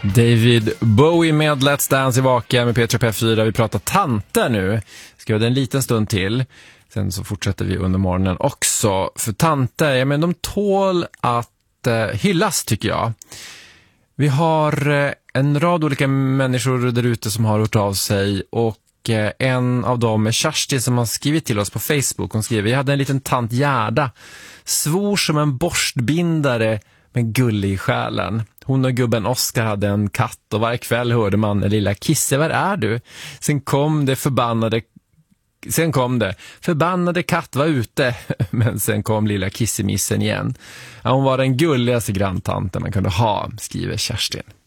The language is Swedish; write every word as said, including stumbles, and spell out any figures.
David Bowie med Let's Dance i Vaka med Petra P fyra. Vi pratar tanter nu. Ska vi ha en liten stund till. Sen så fortsätter vi under morgonen också. För tanter, ja, men de tål att eh, hyllas tycker jag. Vi har eh, en rad olika människor där ute som har hört av sig. Och eh, en av dem är Kerstin som har skrivit till oss på Facebook. Hon skriver: vi hade en liten tant Gerda. Svor som en borstbindare men gullig i själen. Hon och gubben Oskar hade en katt och varje kväll hörde man: lilla Kisse, var är du? Sen kom det förbannade Sen kom det förbannade katt var ute. Men sen kom lilla Kissemissen igen. Ja, hon var den gulligaste granntanten man kunde ha, skriver Kerstin.